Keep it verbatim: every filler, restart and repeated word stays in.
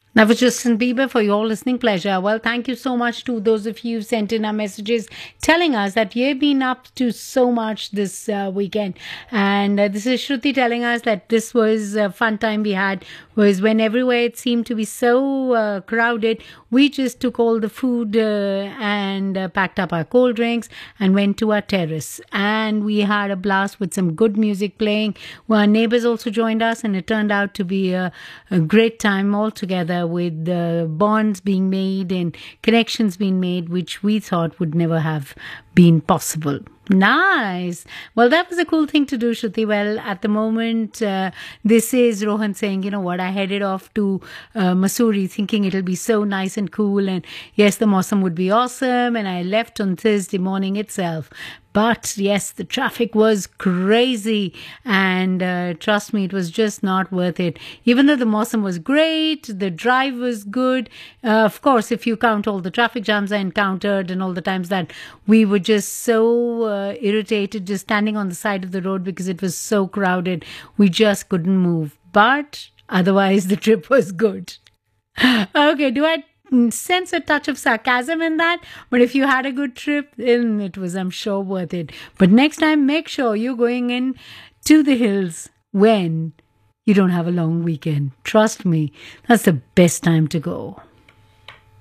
That was Justin Bieber for your listening pleasure. Well, thank you so much to those of you who sent in our messages telling us that you've been up to so much this uh, weekend. And uh, this is Shruti telling us that this was a fun time we had, was when everywhere it seemed to be so uh, crowded, we just took all the food uh, and uh, packed up our cold drinks and went to our terrace. And we had a blast with some good music playing. Well, our neighbors also joined us, and it turned out to be a, a great time altogether, with the bonds being made and connections being made, which we thought would never have been possible. Nice. Well, that was a cool thing to do, Shruti. Well, at the moment, uh, this is Rohan saying, you know what, I headed off to uh, Missouri thinking it'll be so nice and cool. And yes, the Mossam would be awesome. And I left on Thursday morning itself. But yes, the traffic was crazy. And uh, trust me, it was just not worth it. Even though the Mossam was great, the drive was good. Uh, of course, if you count all the traffic jams I encountered and all the times that we were just so uh, irritated just standing on the side of the road because it was so crowded, we just couldn't move. But otherwise, the trip was good. Okay, do I sense a touch of sarcasm in that? But if you had a good trip, then it was, I'm sure, worth it. But next time, make sure you're going in to the hills when you don't have a long weekend. Trust me, that's the best time to go.